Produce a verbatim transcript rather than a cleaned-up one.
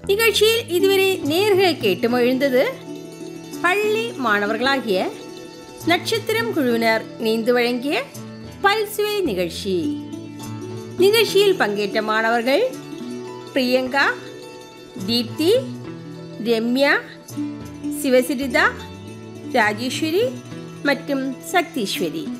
நிகழ்ச்சியில் இதுவரை நேர்கள் கேட்டு மகிழ்ந்தது பள்ளி மாணவர்களாகிய நட்சத்திரம் குழுவினர் இணைந்து வழங்கிய பல்சுவை நிகழ்ச்சி. நிகழ்ச்சியில் பங்கேற்ற மாணவர்கள் பிரியங்கா, தீப்தி, ரம்யா, சிவசிரிதா, ராஜேஸ்வரி மற்றும் சக்தீஸ்வரி.